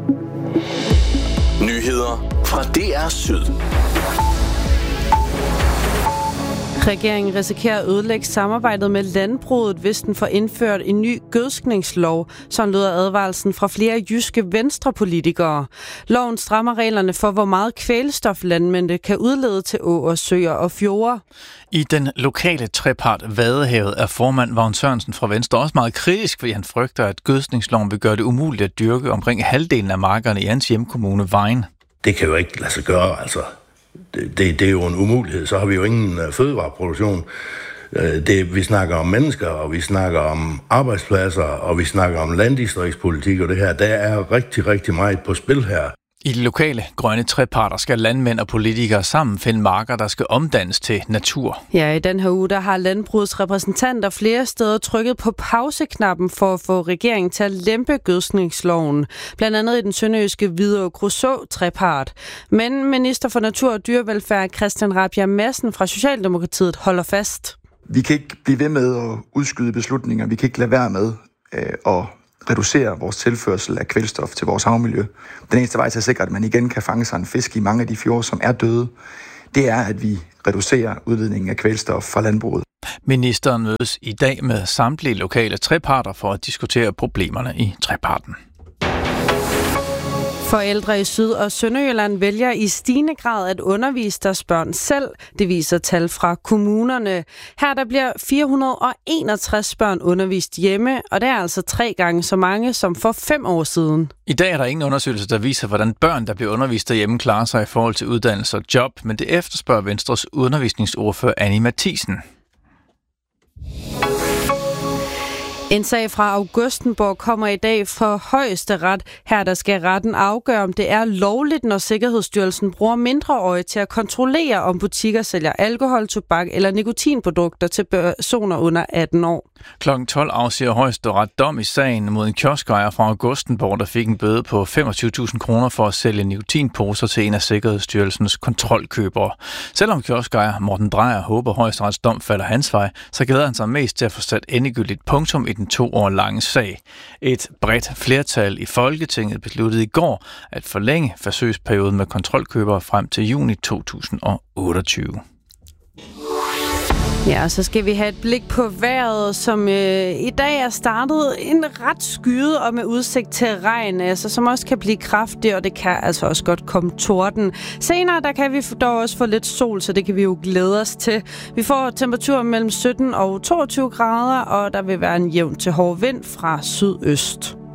Nyheder fra DR Syd. Regeringen risikerer at ødelægge samarbejdet med landbruget, hvis den får indført en ny gødskningslov, sådan lyder advarelsen fra flere jyske venstrepolitikere. Loven strammer reglerne for, hvor meget kvælstof landmændene kan udlede til åer, søer og fjorde. I den lokale trepart Vadehavet er formand Vagn Sørensen fra Venstre også meget kritisk, fordi han frygter, at gødskningsloven vil gøre det umuligt at dyrke omkring halvdelen af markerne i hans hjemkommune Vejen. Det kan jo ikke lade sig gøre, altså. Det er jo en umulighed. Så har vi jo ingen fødevareproduktion. Vi snakker om mennesker, og vi snakker om arbejdspladser, og vi snakker om landdistriktspolitik, og det her, der er rigtig, rigtig meget på spil her. I de lokale grønne treparter skal landmænd og politikere sammen finde marker, der skal omdannes til natur. Ja, i den her uge, der har landbrugets repræsentanter flere steder trykket på pauseknappen for at få regeringen til at lempe gødskningsloven. Blandt andet i den sønderjyske Hvidovre-Kruså-trepart. Men minister for natur og dyrevelfærd Christian Rabjerg Madsen fra Socialdemokratiet holder fast. Vi kan ikke blive ved med at udskyde beslutninger. Vi kan ikke lade være med at reducere vores tilførsel af kvælstof til vores havmiljø. Den eneste vej til at sikre, at man igen kan fange sig en fisk i mange af de fjorde, som er døde, det er, at vi reducerer udledningen af kvælstof fra landbruget. Ministeren mødes i dag med samtlige lokale treparter for at diskutere problemerne i treparten. Forældre i Syd- og Sønderjylland vælger i stigende grad at undervise deres børn selv. Det viser tal fra kommunerne. Her der bliver 461 børn undervist hjemme, og det er altså 3 gange så mange som for 5 år siden. I dag er der ingen undersøgelse, der viser, hvordan børn, der bliver undervist derhjemme, klarer sig i forhold til uddannelse og job, men det efterspørger Venstres undervisningsordfører Annie Matthiesen. En sag fra Augustenborg kommer i dag for Højesteret. Her der skal retten afgøre, om det er lovligt, når Sikkerhedsstyrelsen bruger mindreårige til at kontrollere, om butikker sælger alkohol, tobak eller nikotinprodukter til personer under 18 år. Klokken 12 afsiger Højesteret dom i sagen mod en kioskejer fra Augustenborg, der fik en bøde på 25.000 kroner for at sælge nikotinposer til en af Sikkerhedsstyrelsens kontrolkøbere. Selvom kioskejer Morten Drejer håber, Højesterets dom falder hans vej, så glæder han sig mest til at få sat endegyldigt punktum i den 2 år lange sag. Et bredt flertal i Folketinget besluttede i går at forlænge forsøgsperioden med kontrolkøbere frem til juni 2028. Ja, så skal vi have et blik på vejret, som i dag er startet en ret skyet og med udsigt til regn, altså, som også kan blive kraftig, og det kan altså også godt komme torden. Senere der kan vi dog også få lidt sol, så det kan vi jo glæde os til. Vi får temperaturer mellem 17 og 22 grader, og der vil være en jævn til hård vind fra sydøst.